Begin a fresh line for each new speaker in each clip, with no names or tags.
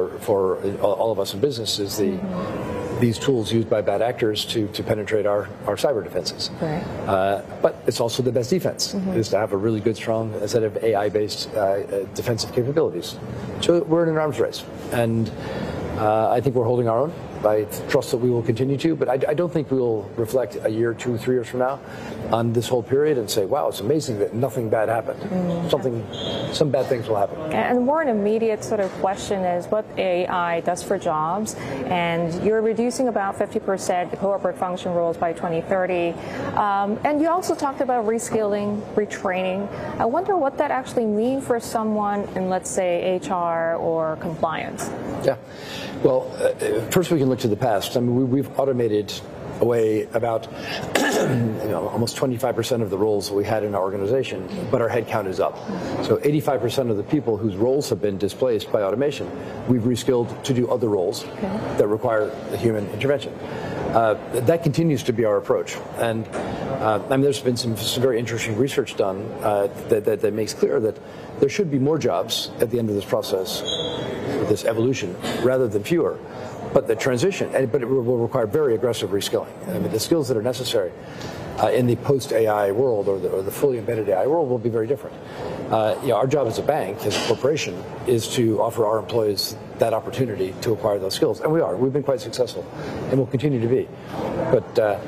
for all of us in business is these tools used by bad actors to penetrate our cyber defenses.
Right.
But it's also the best defense, is to have a really good, strong set of AI-based defensive capabilities. So we're in an arms race, and I think we're holding our own. I trust that we will continue to, but I don't think we will reflect a year, 2, 3 years from now on this whole period and say, wow, it's amazing that nothing bad happened. Some bad things will happen.
And more an immediate sort of question is what AI does for jobs, and you're reducing about 50% the corporate function roles by 2030. And you also talked about reskilling, retraining. I wonder what that actually means for someone in, let's say, HR or compliance.
Yeah. Well, first we can look to the past. I mean, we've automated away about almost 25% of the roles that we had in our organization, but our headcount is up. So 85% of the people whose roles have been displaced by automation, we've reskilled to do other roles that require human intervention. That continues to be our approach. And there's been some very interesting research done that makes clear that there should be more jobs at the end of this process, this evolution, rather than fewer. But the transition, but it will require very aggressive reskilling. I mean, the skills that are necessary in the post-AI world or the fully embedded AI world will be very different. Our job as a bank, as a corporation, is to offer our employees that opportunity to acquire those skills, and we are. We've been quite successful, and will continue to be. But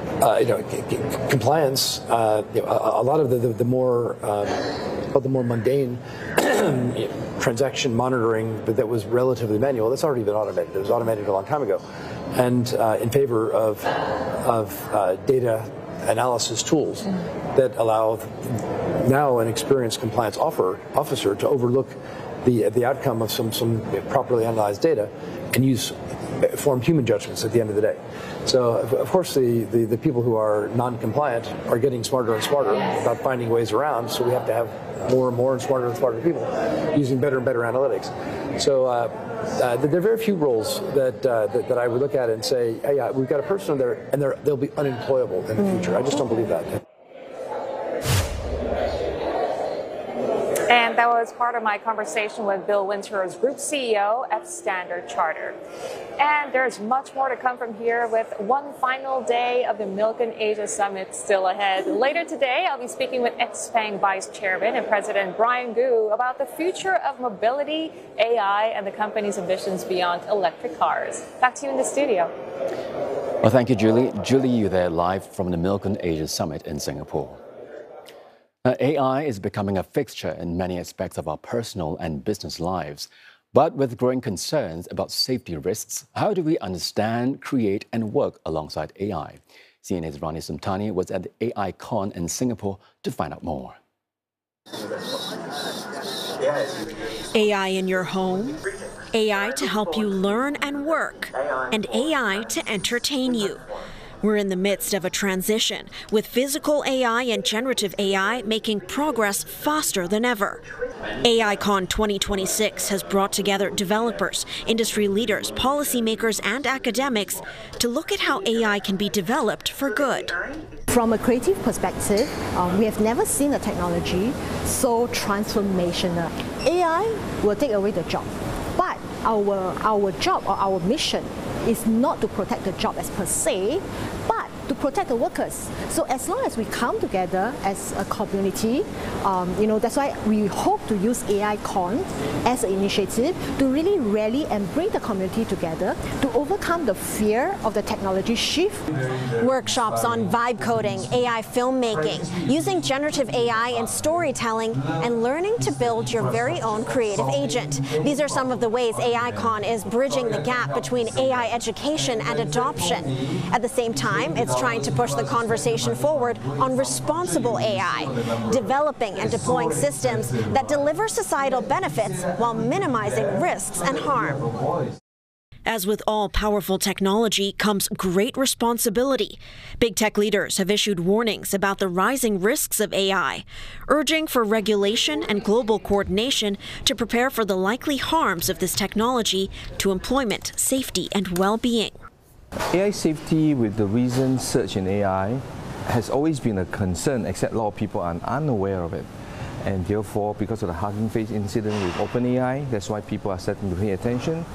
compliance, a lot of the more mundane transaction monitoring that was relatively manual, that's already been automated. It was automated a long time ago, and in favor of data analysis tools that allow now an experienced compliance officer to overlook the outcome of some properly analyzed data and use formed human judgments at the end of the day. So, of course, the people who are non-compliant are getting smarter and smarter about finding ways around, so we have to have more and more and smarter people using better and better analytics. So there are very few roles that I would look at and say, hey, yeah, we've got a person there, and they'll be unemployable in the future. I just don't believe that.
And that was part of my conversation with Bill Winters, Group CEO at Standard Chartered. And there's much more to come from here with one final day of the Milken Asia Summit still ahead. Later today, I'll be speaking with XPeng Vice Chairman and President Brian Gu about the future of mobility, AI, and the company's ambitions beyond electric cars. Back to you in the studio.
Well, thank you, Julie. Julie, you're there live from the Milken Asia Summit in Singapore. AI is becoming a fixture in many aspects of our personal and business lives. But with growing concerns about safety risks, how do we understand, create, and work alongside AI? CNA's Rani Sumtani was at the AI Con in Singapore to find out more.
AI in your home, AI to help you learn and work, and AI to entertain you. We're in the midst of a transition, with physical AI and generative AI making progress faster than ever. AICon 2026 has brought together developers, industry leaders, policymakers, and academics to look at how AI can be developed for good.
From a creative perspective, we have never seen a technology so transformational. AI will take away the job, but our job or our mission is not to protect the job as per se, but to protect the workers. So as long as we come together as a community, that's why we hope to use AICon as an initiative to really rally and bring the community together to overcome the fear of the technology shift.
Workshops on vibe coding, AI filmmaking, using generative AI in storytelling, and learning to build your very own creative agent. These are some of the ways AICon is bridging the gap between AI education and adoption. At the same time, it's trying to push the conversation forward on responsible AI, developing and deploying systems that deliver societal benefits while minimizing risks and harm. As with all powerful technology comes great responsibility. Big tech leaders have issued warnings about the rising risks of AI, urging for regulation and global coordination to prepare for the likely harms of this technology to employment, safety, and well-being.
AI safety with the recent surge in AI has always been a concern, except a lot of people are unaware of it. And therefore, because of the Hugging Face incident with OpenAI, that's why people are starting to pay attention.